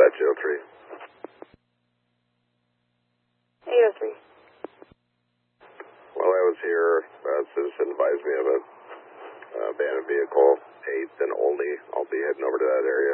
Dispatch 803. 803. While I was here, a citizen advised me of a abandoned vehicle, 8th and Oldie. I'll be heading over to that area.